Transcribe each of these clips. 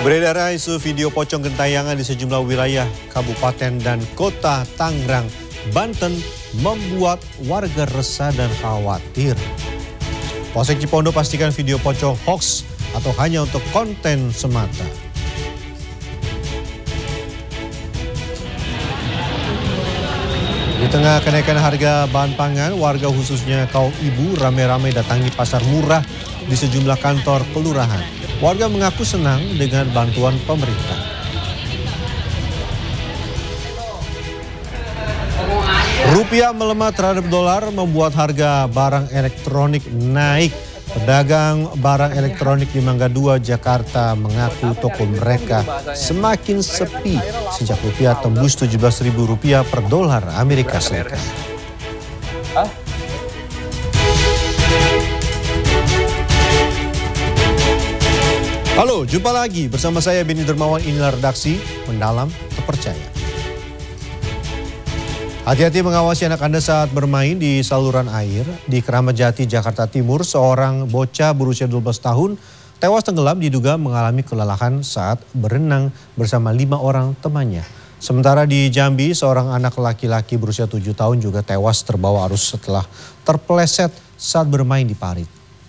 Beredar isu video pocong gentayangan di sejumlah wilayah Kabupaten dan Kota Tangerang, Banten membuat warga resah dan khawatir. Polsek Cipondo pastikan video pocong hoax atau hanya untuk konten semata. Di tengah kenaikan harga bahan pangan, warga khususnya kaum ibu ramai-ramai datangi pasar murah di sejumlah kantor kelurahan. Warga mengaku senang dengan bantuan pemerintah. Rupiah melemah terhadap dolar membuat harga barang elektronik naik. Pedagang barang elektronik di Mangga 2, Jakarta mengaku toko mereka semakin sepi sejak rupiah tembus Rp17.000 per dolar Amerika Serikat. Halo, jumpa lagi bersama saya Beni Dermawan, inilah redaksi Mendalam Terpercaya. Hati-hati mengawasi anak Anda saat bermain di saluran air. Di Keramat Jati, Jakarta Timur, seorang bocah berusia 12 tahun tewas tenggelam diduga mengalami kelelahan saat berenang bersama 5 orang temannya. Sementara di Jambi, seorang anak laki-laki berusia 7 tahun juga tewas terbawa arus setelah terpeleset saat bermain di parit.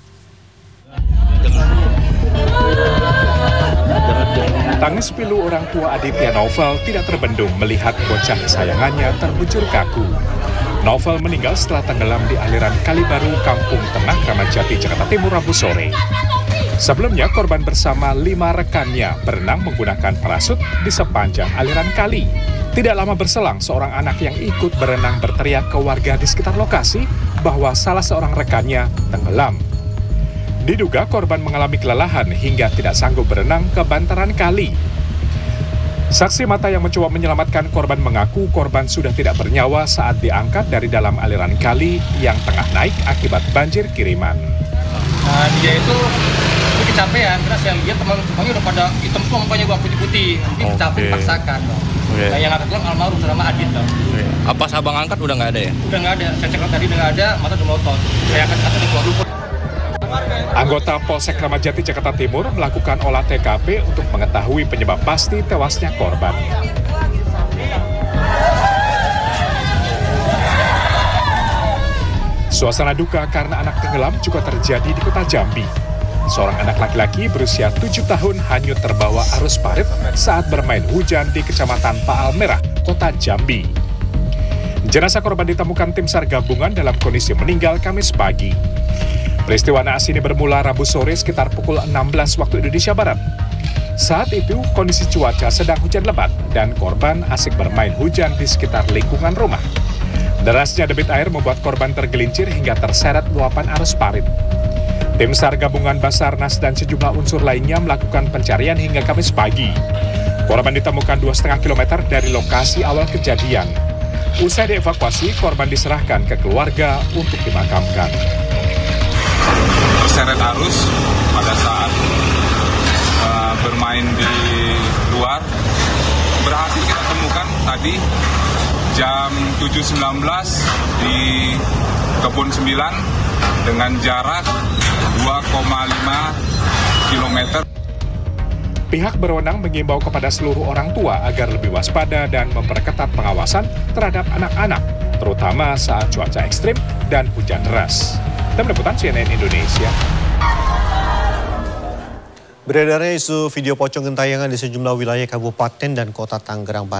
Tangis pilu orang tua Aditya Novel tidak terbendung melihat bocah kesayangannya terbujur kaku. Novel meninggal setelah tenggelam di aliran Kali Baru, Kampung Tengah, Keramat Jati, Jakarta Timur, Rabu sore. Sebelumnya korban bersama 5 rekannya berenang menggunakan parasut di sepanjang aliran kali. Tidak lama berselang, seorang anak yang ikut berenang berteriak ke warga di sekitar lokasi bahwa salah seorang rekannya tenggelam. Diduga korban mengalami kelelahan hingga tidak sanggup berenang ke bantaran kali. Saksi mata yang mencoba menyelamatkan korban mengaku korban sudah tidak bernyawa saat diangkat dari dalam aliran kali yang tengah naik akibat banjir kiriman. Dia itu kecapean karena saya lihat teman-temannya udah pada hitam semua mukanya gua putih-putih. Dia kecapean dipaksakan. Nah, yang angkat pulang almarhum sama Adit. Apa abang angkat udah nggak ada ya? Udah nggak ada. Saya cek tadi udah nggak ada, mata udah melotot. Saya angkat di keluar luput. Anggota Polsek Keramat Jati, Jakarta Timur melakukan olah TKP untuk mengetahui penyebab pasti tewasnya korban. Suasana duka karena anak tenggelam juga terjadi di kota Jambi. Seorang anak laki-laki berusia 7 tahun hanyut terbawa arus parit saat bermain hujan di Kecamatan Paal Merah, Kota Jambi. Jenazah korban ditemukan tim SAR gabungan dalam kondisi meninggal Kamis pagi. Peristiwa naas ini bermula Rabu sore sekitar pukul 16 waktu Indonesia Barat. Saat itu kondisi cuaca sedang hujan lebat dan korban asik bermain hujan di sekitar lingkungan rumah. Derasnya debit air membuat korban tergelincir hingga terseret luapan arus parit. Tim SAR gabungan Basarnas dan sejumlah unsur lainnya melakukan pencarian hingga Kamis pagi. Korban ditemukan 2,5 km dari lokasi awal kejadian. Usai dievakuasi, korban diserahkan ke keluarga untuk dimakamkan. Terseret arus pada saat bermain di luar. Berhasil kita temukan tadi jam 7.19 di Kebun 9 dengan jarak 2,5 km. Pihak berwenang mengimbau kepada seluruh orang tua agar lebih waspada dan memperketat pengawasan terhadap anak-anak, terutama saat cuaca ekstrim dan hujan deras. Tim Liputan CNN Indonesia. Beredarnya isu video pocong gentayangan di sejumlah wilayah Kabupaten dan Kota Tangerang, Banten.